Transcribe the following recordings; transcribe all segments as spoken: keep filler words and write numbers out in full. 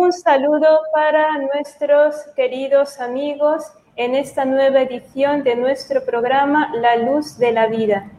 Un saludo para nuestros queridos amigos en esta nueva edición de nuestro programa La Luz de la Vida.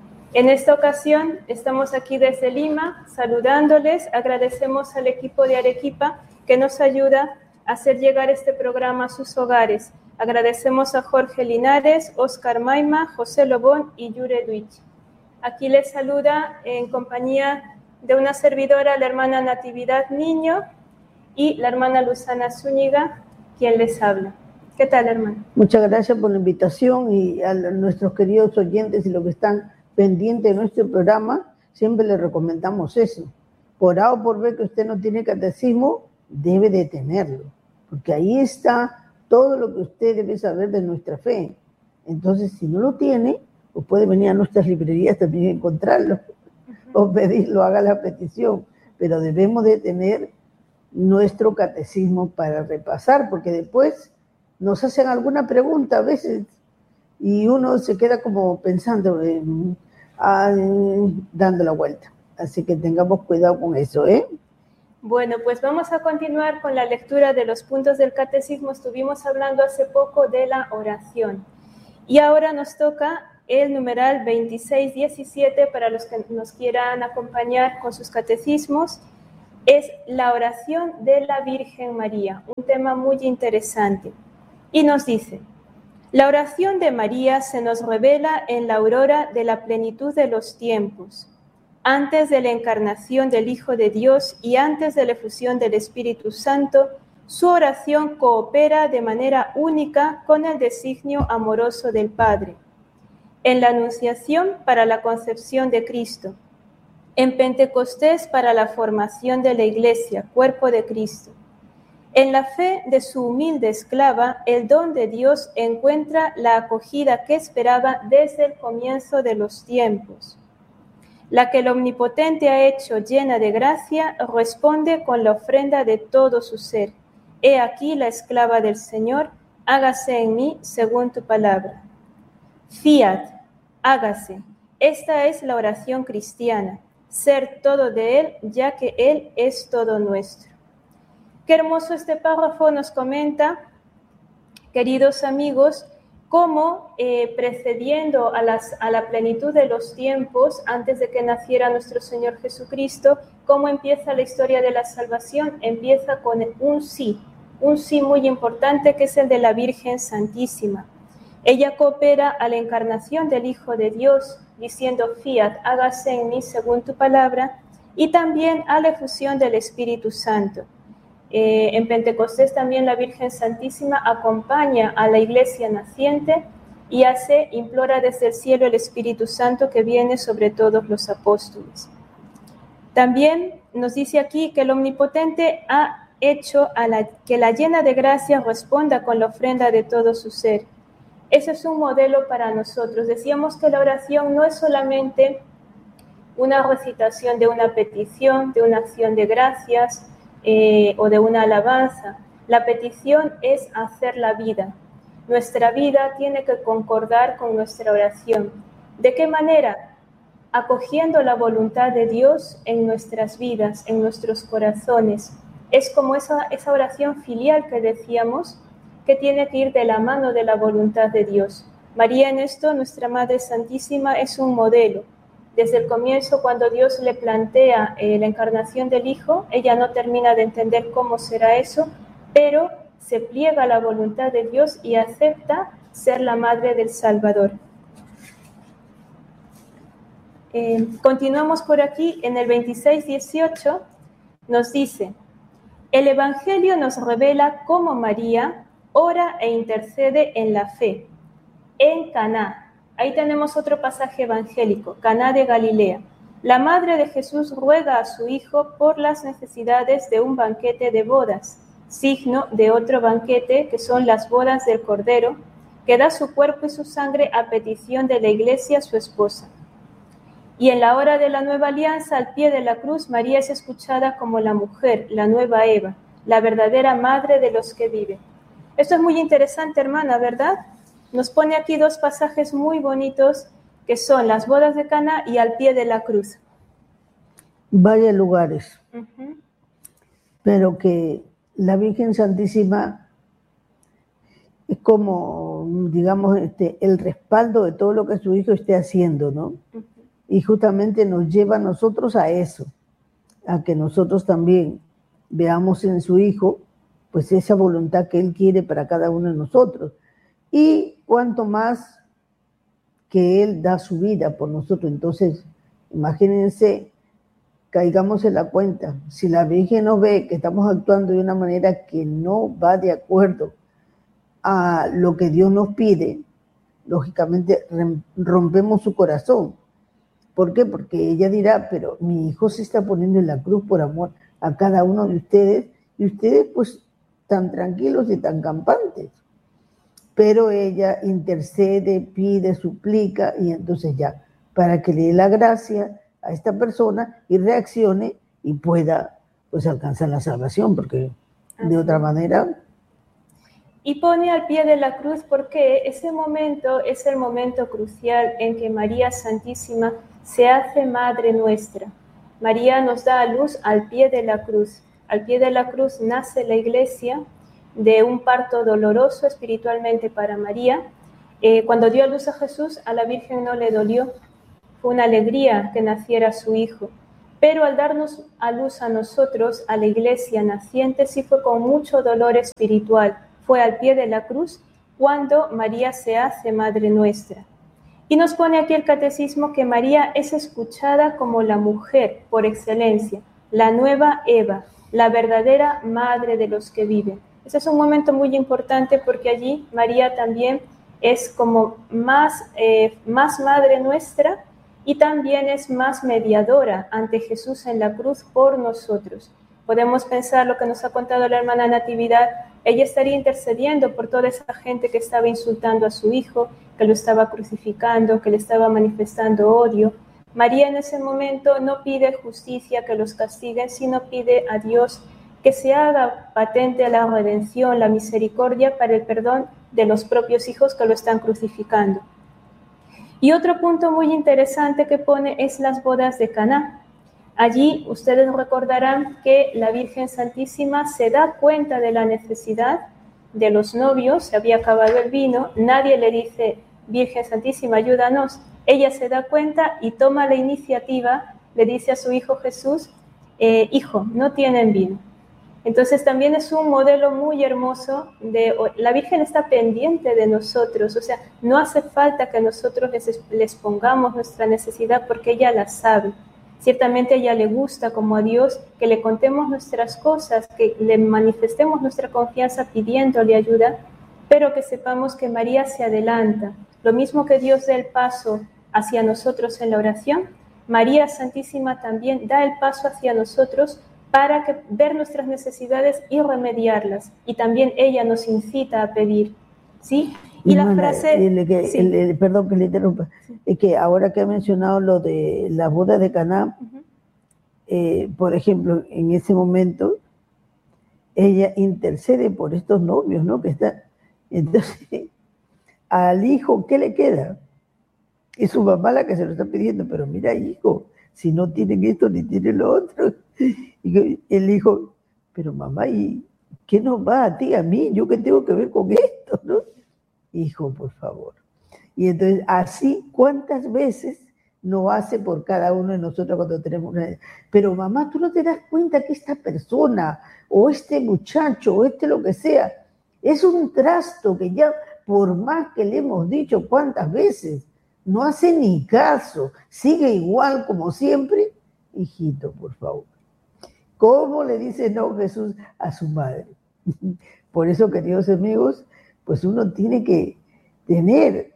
En esta ocasión estamos aquí desde Lima saludándoles, agradecemos al equipo de Arequipa que nos ayuda a hacer llegar este programa a sus hogares. Agradecemos a Jorge Linares, Oscar Maima, José Lobón y Yure Duich. Aquí les saluda en compañía de una servidora, la hermana Natividad Niño, y la hermana Luzana Zúñiga, quien les habla. ¿Qué tal, hermana? Muchas gracias por la invitación y a nuestros queridos oyentes y los que están pendientes de nuestro programa, siempre les recomendamos eso. Por A o por B que usted no tiene catecismo, debe de tenerlo, porque ahí está todo lo que usted debe saber de nuestra fe. Entonces, si no lo tiene, pues puede venir a nuestras librerías también a encontrarlo, uh-huh. o pedirlo, haga la petición, pero debemos de tener nuestro catecismo para repasar, porque después nos hacen alguna pregunta a veces y uno se queda como pensando, eh, ah, dando la vuelta. Así que tengamos cuidado con eso, ¿eh? Bueno, pues vamos a continuar con la lectura de los puntos del catecismo. Estuvimos hablando hace poco de la oración y ahora nos toca el numeral veintiséis diecisiete para los que nos quieran acompañar con sus catecismos. Es la oración de la Virgen María, un tema muy interesante. Y nos dice, la oración de María se nos revela en la aurora de la plenitud de los tiempos, antes de la encarnación del Hijo de Dios y antes de la efusión del Espíritu Santo. Su oración coopera de manera única con el designio amoroso del Padre. En la Anunciación para la concepción de Cristo, en Pentecostés para la formación de la Iglesia, cuerpo de Cristo. En la fe de su humilde esclava, el don de Dios encuentra la acogida que esperaba desde el comienzo de los tiempos. La que el Omnipotente ha hecho llena de gracia, responde con la ofrenda de todo su ser. He aquí la esclava del Señor, hágase en mí según tu palabra. Fiat, hágase. Esta es la oración cristiana. Ser todo de Él, ya que Él es todo nuestro. Qué hermoso este párrafo nos comenta, queridos amigos, cómo eh, precediendo a, las, a la plenitud de los tiempos, antes de que naciera nuestro Señor Jesucristo, cómo empieza la historia de la salvación. Empieza con un sí, un sí muy importante que es el de la Virgen Santísima. Ella coopera a la encarnación del Hijo de Dios, diciendo, fiat, hágase en mí según tu palabra, y también a la efusión del Espíritu Santo. Eh, en Pentecostés también la Virgen Santísima acompaña a la iglesia naciente y hace, implora desde el cielo el Espíritu Santo que viene sobre todos los apóstoles. También nos dice aquí que el Omnipotente ha hecho a la, que la llena de gracia responda con la ofrenda de todo su ser. Ese es un modelo para nosotros. Decíamos que la oración no es solamente una recitación de una petición, de una acción de gracias eh, o de una alabanza. La petición es hacer la vida. Nuestra vida tiene que concordar con nuestra oración. ¿De qué manera? Acogiendo la voluntad de Dios en nuestras vidas, en nuestros corazones. Es como esa, esa oración filial que decíamos, que tiene que ir de la mano de la voluntad de Dios. María en esto, nuestra Madre Santísima, es un modelo. Desde el comienzo, cuando Dios le plantea eh, la encarnación del Hijo, ella no termina de entender cómo será eso, pero se pliega a la voluntad de Dios y acepta ser la Madre del Salvador. Eh, continuamos por aquí, en el veintiséis dieciocho nos dice, el Evangelio nos revela cómo María ora e intercede en la fe, en Caná. Ahí tenemos otro pasaje evangélico, Caná de Galilea. La madre de Jesús ruega a su hijo por las necesidades de un banquete de bodas, signo de otro banquete que son las bodas del Cordero, que da su cuerpo y su sangre a petición de la iglesia, su esposa. Y en la hora de la nueva alianza, al pie de la cruz, María es escuchada como la mujer, la nueva Eva, la verdadera madre de los que viven. Esto es muy interesante, hermana, ¿verdad? Nos pone aquí dos pasajes muy bonitos que son las bodas de Caná y al pie de la cruz. Vaya lugares. Uh-huh. Pero que la Virgen Santísima es como, digamos, este, el respaldo de todo lo que su hijo esté haciendo, ¿no? Uh-huh. Y justamente nos lleva a nosotros a eso, a que nosotros también veamos en su hijo, pues esa voluntad que él quiere para cada uno de nosotros. Y cuanto más que él da su vida por nosotros. Entonces, imagínense, caigamos en la cuenta, si la Virgen nos ve que estamos actuando de una manera que no va de acuerdo a lo que Dios nos pide, lógicamente rompemos su corazón. ¿Por qué? Porque ella dirá, pero mi hijo se está poniendo en la cruz por amor a cada uno de ustedes, y ustedes pues tan tranquilos y tan campantes. Pero ella intercede, pide, suplica, y entonces ya, para que le dé la gracia a esta persona y reaccione y pueda pues alcanzar la salvación, porque de otra manera... Y pone al pie de la cruz porque ese momento es el momento crucial en que María Santísima se hace Madre nuestra. María nos da a luz al pie de la cruz. Al pie de la cruz nace la Iglesia de un parto doloroso espiritualmente para María. Eh, cuando dio a luz a Jesús, a la Virgen no le dolió. Fue una alegría que naciera su hijo. Pero al darnos a luz a nosotros, a la Iglesia naciente, sí fue con mucho dolor espiritual. Fue al pie de la cruz cuando María se hace Madre nuestra. Y nos pone aquí el catecismo que María es escuchada como la mujer por excelencia, la nueva Eva, la verdadera madre de los que viven. Ese es un momento muy importante porque allí María también es como más, eh, más madre nuestra y también es más mediadora ante Jesús en la cruz por nosotros. Podemos pensar lo que nos ha contado la hermana Natividad. Ella estaría intercediendo por toda esa gente que estaba insultando a su hijo, que lo estaba crucificando, que le estaba manifestando odio. María en ese momento no pide justicia que los castiguen, sino pide a Dios que se haga patente la redención, la misericordia para el perdón de los propios hijos que lo están crucificando. Y otro punto muy interesante que pone es las bodas de Caná. Allí ustedes recordarán que la Virgen Santísima se da cuenta de la necesidad de los novios, se había acabado el vino, nadie le dice, Virgen Santísima, ayúdanos. Ella se da cuenta y toma la iniciativa, le dice a su hijo Jesús, eh, hijo, no tienen vino. Entonces también es un modelo muy hermoso de, la Virgen está pendiente de nosotros, o sea, no hace falta que nosotros les, les pongamos nuestra necesidad porque ella la sabe. Ciertamente a ella le gusta, como a Dios, que le contemos nuestras cosas, que le manifestemos nuestra confianza pidiéndole ayuda, pero que sepamos que María se adelanta. Lo mismo que Dios da el paso hacia nosotros en la oración, María Santísima también da el paso hacia nosotros para que, ver nuestras necesidades y remediarlas. Y también ella nos incita a pedir, ¿sí? Y la Hermana, frase... el, que, sí. el, el, perdón que le interrumpa, sí. Es que ahora que ha mencionado lo de la boda de Caná, uh-huh. eh, por ejemplo, en ese momento, ella intercede por estos novios, ¿no? Que están, entonces, al hijo, ¿qué le queda? Es su mamá la que se lo está pidiendo, pero mira, hijo, si no tienen esto ni tienen lo otro. Y el hijo, pero mamá, ¿y qué nos va a ti, a mí? ¿Yo qué tengo que ver con esto, no? Hijo, por favor. Y entonces, así, ¿cuántas veces no hace por cada uno de nosotros cuando tenemos una... Pero mamá, tú no te das cuenta que esta persona, o este muchacho, o este lo que sea, es un trasto que ya, por más que le hemos dicho cuántas veces, no hace ni caso, sigue igual como siempre. Hijito, por favor. ¿Cómo le dice no Jesús a su madre? Por eso, queridos amigos, pues uno tiene que tener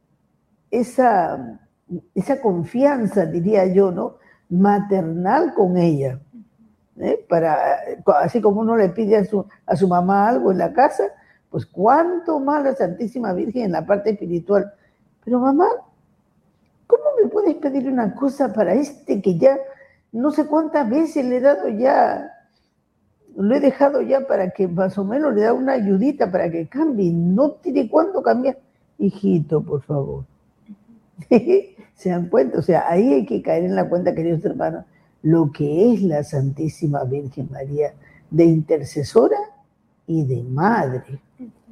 esa, esa confianza, diría yo, ¿no? Maternal con ella. ¿eh? Para, así como uno le pide a su, a su mamá algo en la casa, pues cuánto más la Santísima Virgen en la parte espiritual. Pero mamá, ¿cómo me puedes pedir una cosa para este que ya no sé cuántas veces le he dado ya, lo he dejado ya para que más o menos le da una ayudita para que cambie? No tiene cuánto cambiar. Hijito, por favor. ¿Se dan cuenta? O sea, ahí hay que caer en la cuenta, queridos hermanos, lo que es la Santísima Virgen María de intercesora y de madre.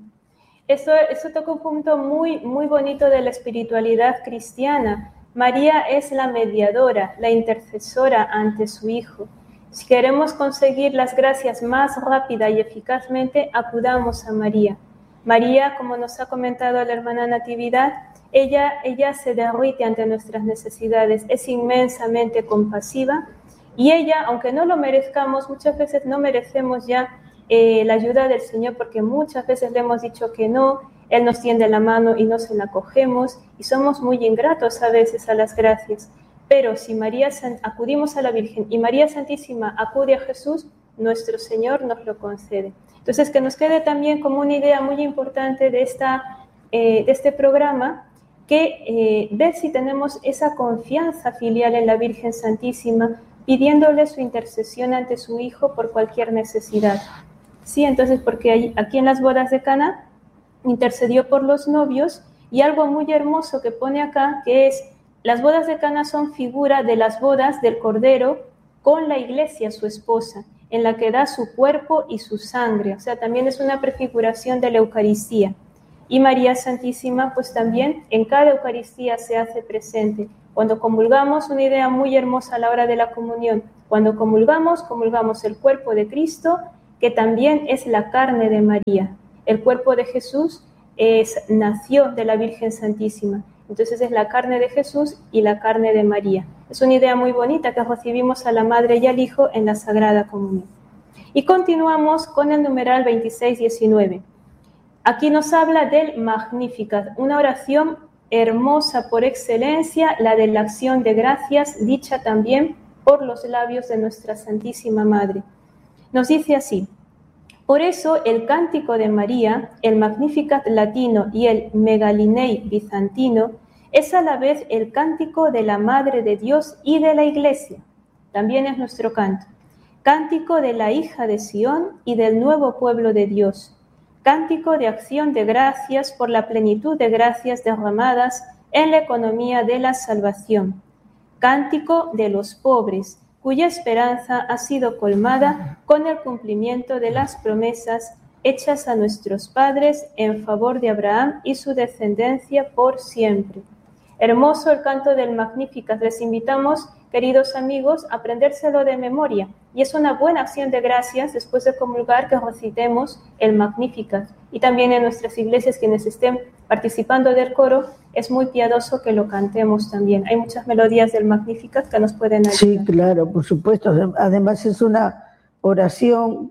Eso, eso toca un punto muy, muy bonito de la espiritualidad cristiana. María es la mediadora, la intercesora ante su Hijo. Si queremos conseguir las gracias más rápida y eficazmente, acudamos a María. María, como nos ha comentado la hermana Natividad, ella, ella se derrite ante nuestras necesidades, es inmensamente compasiva y ella, aunque no lo merezcamos, muchas veces no merecemos ya eh, la ayuda del Señor porque muchas veces le hemos dicho que no, Él nos tiende la mano y no se la cogemos y somos muy ingratos a veces a las gracias. Pero si María acudimos a la Virgen y María Santísima acude a Jesús, nuestro Señor nos lo concede. Entonces, que nos quede también como una idea muy importante de, esta, eh, de este programa, que eh, ver si tenemos esa confianza filial en la Virgen Santísima, pidiéndole su intercesión ante su Hijo por cualquier necesidad. Sí, entonces, porque aquí en las bodas de Caná intercedió por los novios, y algo muy hermoso que pone acá, que es, las bodas de Caná son figura de las bodas del Cordero con la Iglesia, su esposa, en la que da su cuerpo y su sangre, o sea, también es una prefiguración de la Eucaristía. Y María Santísima, pues también en cada Eucaristía se hace presente. Cuando comulgamos, una idea muy hermosa a la hora de la comunión, cuando comulgamos, comulgamos el cuerpo de Cristo, que también es la carne de María. El cuerpo de Jesús es, nació de la Virgen Santísima, entonces es la carne de Jesús y la carne de María. Es una idea muy bonita que recibimos a la Madre y al Hijo en la Sagrada Comunión. Y continuamos con el numeral veintiséis diecinueve. Aquí nos habla del Magnificat, una oración hermosa por excelencia, la de la acción de gracias, dicha también por los labios de nuestra Santísima Madre. Nos dice así: por eso el Cántico de María, el Magnificat latino y el Megalinei bizantino, es a la vez el cántico de la Madre de Dios y de la Iglesia. También es nuestro canto. Cántico de la hija de Sión y del nuevo pueblo de Dios. Cántico de acción de gracias por la plenitud de gracias derramadas en la economía de la salvación. Cántico de los pobres, cuya esperanza ha sido colmada con el cumplimiento de las promesas hechas a nuestros padres en favor de Abraham y su descendencia por siempre. Hermoso el canto del Magnificat. Les invitamos, queridos amigos, a aprendérselo de memoria. Y es una buena acción de gracias después de comulgar que recitemos el Magnificat. Y también en nuestras iglesias, quienes estén participando del coro, es muy piadoso que lo cantemos también. Hay muchas melodías del Magnificat que nos pueden ayudar. Sí, claro, por supuesto. Además es una oración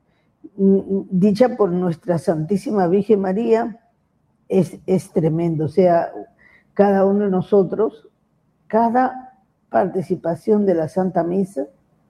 dicha por nuestra Santísima Virgen María. Es, es tremendo. O sea, cada uno de nosotros, cada participación de la Santa Misa,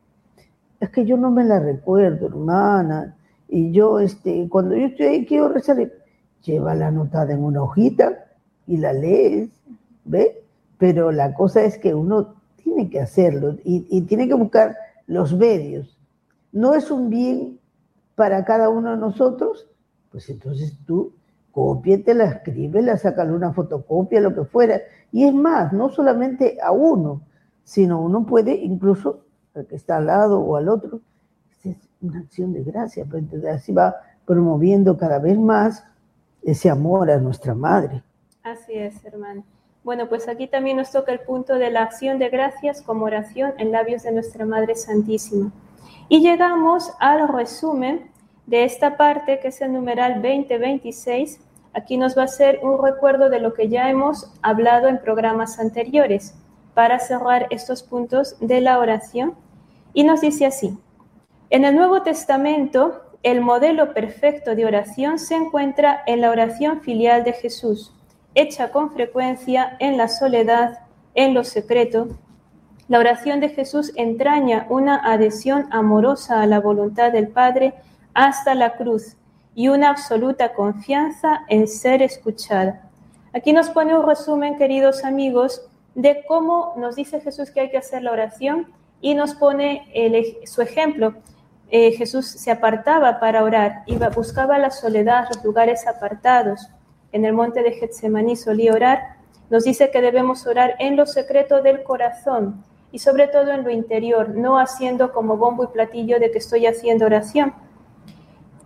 es que yo no me la recuerdo, hermana, y yo, este, cuando yo estoy ahí, quiero rezar, lleva la anotada en una hojita y la lees, ¿ve? Pero la cosa es que uno tiene que hacerlo y, y tiene que buscar los medios. No es un bien para cada uno de nosotros, pues entonces tú cópiatela, escríbela, sácale una fotocopia, lo que fuera. Y es más, no solamente a uno, sino uno puede incluso al que está al lado o al otro. Es una acción de gracia, pues entonces así va promoviendo cada vez más ese amor a nuestra Madre. Así es, hermano. Bueno, pues aquí también nos toca el punto de la acción de gracias como oración en labios de nuestra Madre Santísima. Y llegamos al resumen de esta parte, que es el numeral veinte veintiséis. Aquí nos va a hacer un recuerdo de lo que ya hemos hablado en programas anteriores para cerrar estos puntos de la oración. Y nos dice así: en el Nuevo Testamento, el modelo perfecto de oración se encuentra en la oración filial de Jesús, hecha con frecuencia en la soledad, en lo secreto. La oración de Jesús entraña una adhesión amorosa a la voluntad del Padre hasta la cruz y una absoluta confianza en ser escuchada. Aquí nos pone un resumen, queridos amigos, de cómo nos dice Jesús que hay que hacer la oración y nos pone el, su ejemplo. Eh, Jesús se apartaba para orar, iba, buscaba la soledad, los lugares apartados. En el monte de Getsemaní solía orar. Nos dice que debemos orar en lo secreto del corazón y sobre todo en lo interior, no haciendo como bombo y platillo de que estoy haciendo oración.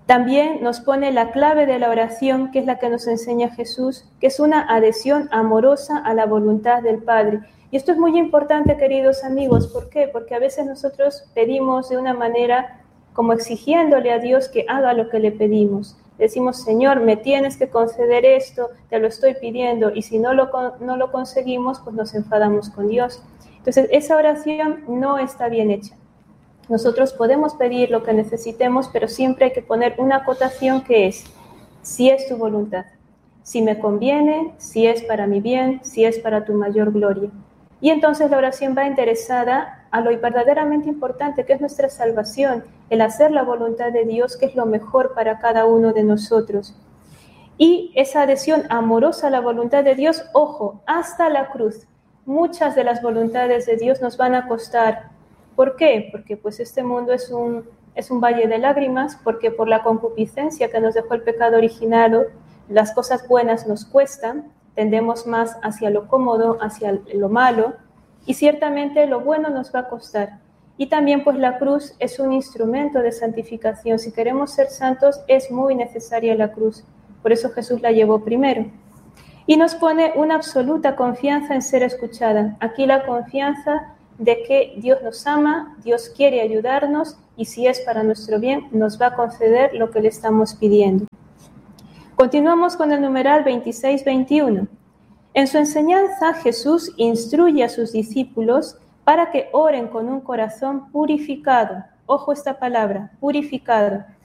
También nos pone la clave de la oración, que es la que nos enseña Jesús, que es una adhesión amorosa a la voluntad del Padre. Y esto es muy importante, queridos amigos. ¿Por qué? Porque a veces nosotros pedimos de una manera como exigiéndole a Dios que haga lo que le pedimos. Decimos, Señor, me tienes que conceder esto, te lo estoy pidiendo, y si no lo, no lo conseguimos, pues nos enfadamos con Dios. Entonces, esa oración no está bien hecha. Nosotros podemos pedir lo que necesitemos, pero siempre hay que poner una acotación que es, si es tu voluntad, si me conviene, si es para mi bien, si es para tu mayor gloria. Y entonces la oración va interesada a lo verdaderamente importante, que es nuestra salvación, el hacer la voluntad de Dios, que es lo mejor para cada uno de nosotros. Y esa adhesión amorosa a la voluntad de Dios, ojo, hasta la cruz. Muchas de las voluntades de Dios nos van a costar. ¿Por qué? Porque pues este mundo es un, es un valle de lágrimas, porque por la concupiscencia que nos dejó el pecado original, las cosas buenas nos cuestan, tendemos más hacia lo cómodo, hacia lo malo, y ciertamente lo bueno nos va a costar. Y también pues la cruz es un instrumento de santificación. Si queremos ser santos es muy necesaria la cruz, por eso Jesús la llevó primero. Y nos pone una absoluta confianza en ser escuchada. Aquí la confianza de que Dios nos ama, Dios quiere ayudarnos y si es para nuestro bien, nos va a conceder lo que le estamos pidiendo. Continuamos con el numeral veintiséis veintiuno. En su enseñanza, Jesús instruye a sus discípulos para que oren con un corazón purificado. Ojo esta palabra, purificado.